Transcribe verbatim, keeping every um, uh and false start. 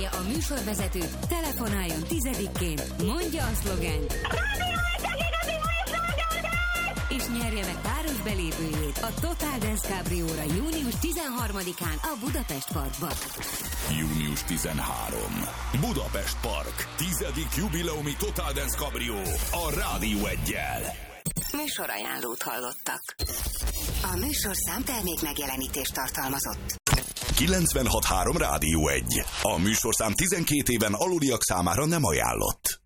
A műsorvezető telefonáljon tizedikként, mondja a szlogent, és nyerje meg páros belépőjét a Total Dance Cabrióra június tizenharmadikán a Budapest Parkban. június tizenharmadika. Budapest Park. Tizedik jubileumi Total Dance Cabrió a Rádió Eggyel. Műsorajánlót hallottak. A műsorszám termék megjelenítést tartalmazott. kilencvenhat három Rádió egy. A műsorszám tizenkét éven aluliak számára nem ajánlott.